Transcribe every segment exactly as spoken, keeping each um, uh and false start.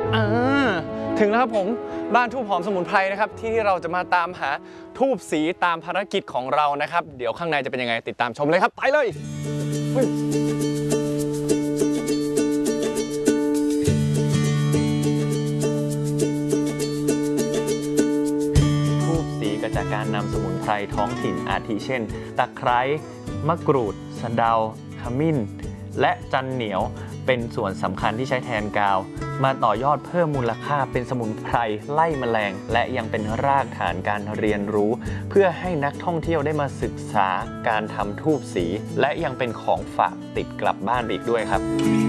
อ่าถึงแล้วครับผมบ้านทูบหอมสมุนไพรนะครับที่เราจะมาตามหาทูบสีตามภารกิจของเรานะครับเดี๋ยวข้างในจะเป็นยังไงติดตามชมเลยครับไปเลยทูบสีก็จากการนำสมุนไพรท้องถิ่นอาทิเช่นตะไคร้มะกรูดสะเดาขมิ้นและจันเหนียวเป็นส่วนสำคัญที่ใช้แทนกาวมาต่อยอดเพิ่มมูลค่าเป็นสมุนไพรไล่แมลงและยังเป็นรากฐานการเรียนรู้เพื่อให้นักท่องเที่ยวได้มาศึกษาการทำธูปสีและยังเป็นของฝากติดกลับบ้านอีกด้วยครับ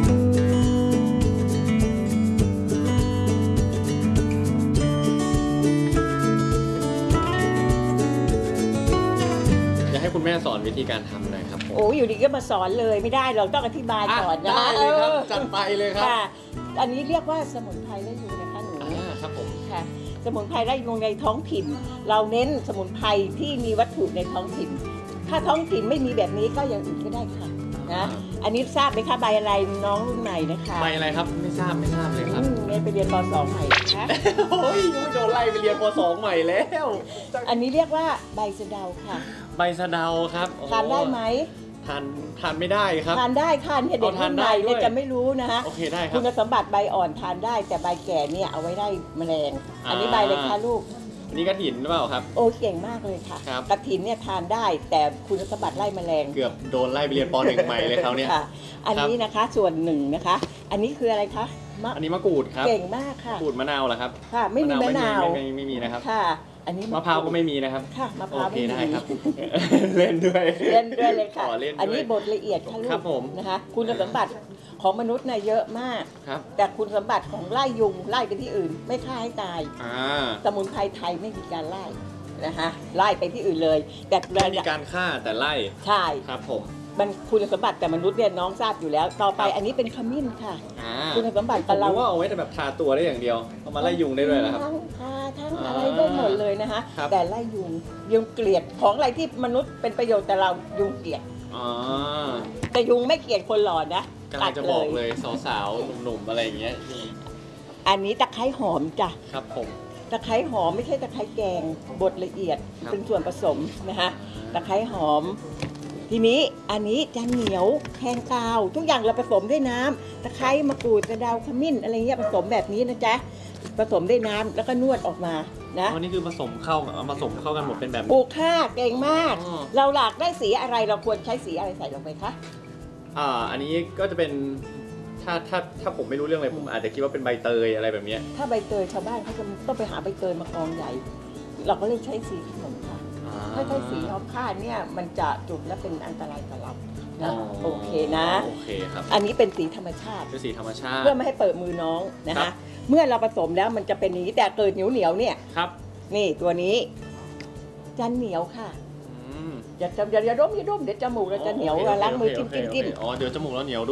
คุณแม่สอนวิธีการทำหน่อยครับโอ้อยู่ดีก็มาสอนเลยไม่ได้เราต้องอธิบายก่อนนะได้เลยครับจัดไปเลยครับอันนี้เรียกว่าสมุนไพรไล่ยุงนะคะหนูครับผมค่ะสมุนไพรไล่ยุงในท้องถิ่นเราเน้นสมุนไพรที่มีวัตถุในท้องถิ่นถ้าท้องถิ่นไม่มีแบบนี้ก็อย่างอื่นก็ได้ค่ะนะอันนี้ทราบไหมคะใบอะไรน้องรุ่นใหม่นะคะใบอะไรครับไม่ทราบไม่ทราบเลยครับเรียนไปเรียนป.สอง ใหม่นะคะโอ้ยยังไม่โดนไล่ไปเรียนป.สอง ใหม่แล้วอันนี้เรียกว่าใบสะเดาค่ะใบสะเดาครับทานได้ไหมทานทานไม่ได้ครับทานได้ค่ะเด็กรุ่นใหม่เนี่ยจะไม่รู้นะคะโอเคได้ครับคุณสมบัติใบอ่อนทานได้แต่ใบแก่เนี่ยเอาไว้ได้แมลงอันนี้ใบเลยค่ะลูกอันนี้กระถินหรือเปล่าครับโอ้เก่งมากเลยค่ะกระถินเนี่ยทานได้แต่คุณสมบัติไล่แมลงเกือบโดนไล่ไปเรียนป.หนึ่ง ใหม่เลยเขาเนี่ยอันนี้นะคะส่วนหนึ่งนะคะอันนี้คืออะไรคะอันนี้มะกรูดครับเก่งมากค่ะกรูดมะนาวเหรอครับค่ะไม่มีมะนาวไม่ไม่มีนะครับค่ะอันนี้มะพร้าวก็ไม่มีนะครับค่ะมะพร้าวไม่มีครับเล่นด้วยเล่นด้วยเลยค่ะอันนี้บทละเอียดค่ะลูกนะคะคุณสมบัติของมนุษย์เนี่ยเยอะมากแต่คุณสมบัติของไล่ยุงไล่ไปที่อื่นไม่ฆ่าให้ตายสมุนไพรไทยไม่มีการไล่นะคะไล่ไปที่อื่นเลยแต่ไม่มีการฆ่าแต่ไล่ใช่ครับผมมันคุณสมบัติแต่มนุษย์เนี่ยน้องทราบอยู่แล้วต่อไปอันนี้เป็นขมิ้นค่ะคุณสมบัติเราว่าเอาไว้แต่แบบทาตัวได้อย่างเดียวเอามาไล่ยุงได้ด้วยเหรอครับทั้งทาทั้งอะไรได้หมดเลยนะคะแต่ไล่ยุงยุงเกลียดของอะไรที่มนุษย์เป็นประโยชน์แต่เรายุงเกลียดแต่ยุงไม่เกลียดคนหล่อนะกำลังจะบอกเลยสาวๆหนุ่มๆอะไรอย่างเงี้ยอันนี้ตะไคร้หอมจ้ะครับผมตะไคร้หอมไม่ใช่ตะไคร้แกงบดละเอียดเป็นส่วนผสมนะคะตะไคร้หอมทีนี้อันนี้จะเหนียวแทนกาวทุกอย่างเราผสมด้วยน้ำตะไคร้มะกรูดกระเดาขมิ้นอะไรเงี้ยผสมแบบนี้นะจ๊ะผสมด้วยน้ำแล้วก็นวดออกมานะอันนี้คือผสมเข้าผสมเข้ากันหมดเป็นแบบปลูกค่าเก่งมากเราหลากได้สีอะไรเราควรใช้สีอะไรใส่ลงไปคะอ่าอันนี้ก็จะเป็นถ้าถ้าถ้าผมไม่รู้เรื่องอะไรผมอาจจะคิดว่าเป็นใบเตยอะไรแบบนี้ถ้าใบเตยชาวบ้านเขาจะต้องไปหาใบเตยมากองใหญ่เราก็เลยใช้สีขนมค่ะถ้าใช้สีย้อมผ้าเนี่ยมันจะจุดและเป็นอันตรายต่อเรานะโอเคนะโอเคครับอันนี้เป็นสีธรรมชาติเป็นสีธรรมชาติเพื่อไม่ให้เปิดมือน้องนะคะเมื่อเราผสมแล้วมันจะเป็นอย่างนี้แต่เกิดเหนียวเหนียวเนี่ยครับนี่ตัวนี้จันเหนียวค่ะอย่าอย่าอย่าดมอย่าดมเดี๋ยวจมูกเราจะเหนียวล้างมือจิ้มจิ้มจิ้มอ๋อเดี๋ยวจมูกเราเหนียว